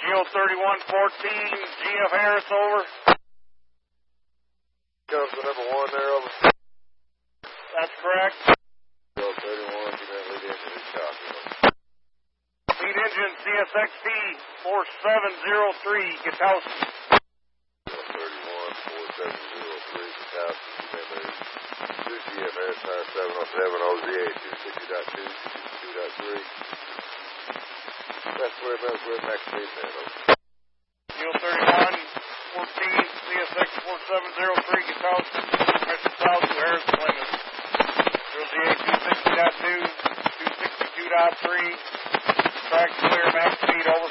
Geo 3114, GF Harris, over. Comes to number 1 there, over. That's correct. Geo 31, give that lead engine a shot. Lead engine CSXT 4703, Gutowski. Geo 31, 4703, Gutowski, give that lead. 2 GF Harris, tire 707, OZA 260.2, 262.3. That's where we're max speed man, over. Geo 31, 14, CSX 4703, Gutowski, Mr. South to Harris, Plymouth. OZA 260.2, 262.3. Track clear, max speed, over.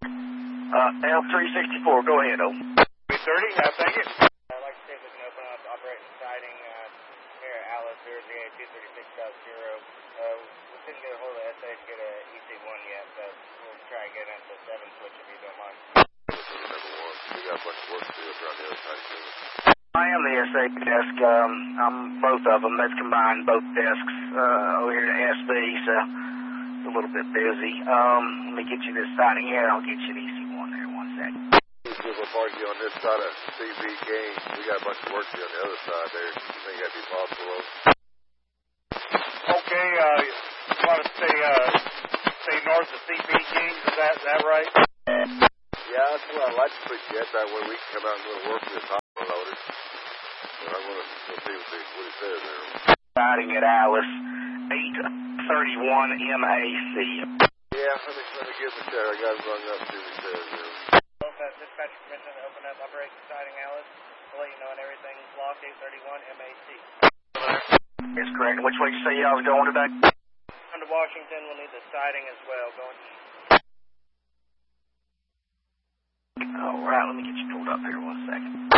L364, go ahead, over. 330, thank you. I'd like to see if we can open up operating sighting here at Alice, OZA 236.0. We couldn't get a hold of the SA to get an EC1 yet, but we'll try and get into 7 switch if you don't mind. Number 1, we got a bunch of work to do around the other side, too. I am the SA desk. I'm both of them. Let's combine both desks over here to SB, so it's a little bit busy. Let me get you this sighting here. I'll get you an EC1 there. 1 second. We'll park you on this side of CB game. We got a bunch of work to do on the other side there. You think that'd be possible, over? Okay, you want to stay north of CB Kings, is that right? Yeah, that's what I'd like to put you at. That way we can come out and go to work with this hot loader. But I want to see what he says there. Sighting at Alice, 831 MAC. Yeah, let me give him a check. I got him rung up, see what he says there. Dispatcher permission to open up operating sighting Alice. We'll let you know when everything's locked, 831 MAC. That's correct. Which way did you say y'all was going today? Come to Washington, we'll need the sighting as well, going east. All right, let me get you pulled up here 1 second.